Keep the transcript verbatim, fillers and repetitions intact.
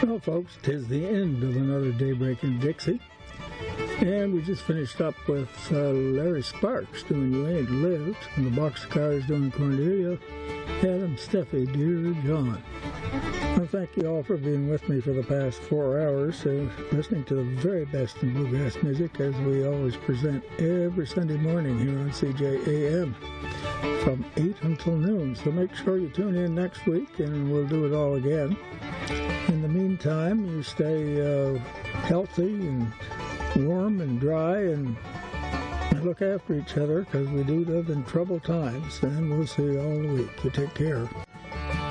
Well, folks, 'tis the end of another Daybreak in Dixie. And we just finished up with uh, Larry Sparks doing You Ain't Lived, and the Boxcars doing Cornelia, Adam Steffi, Dear John. I thank you all for being with me for the past four hours, uh, listening to the very best in bluegrass music, as we always present every Sunday morning here on C J A M from eight until noon. So make sure you tune in next week, and we'll do it all again. In the meantime, you stay uh, healthy and warm and dry, and look after each other, because we do live in troubled times, and we'll see you all the week. You take care.